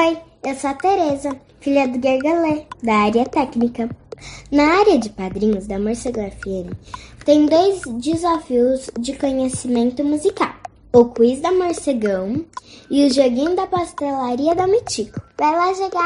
Oi, eu sou a Tereza, filha do Gergalê, da área técnica. Na área de padrinhos da Morcega FM, tem 2 desafios de conhecimento musical. O quiz da Morcegão e o joguinho da pastelaria da Mitico. Vai lá jogar!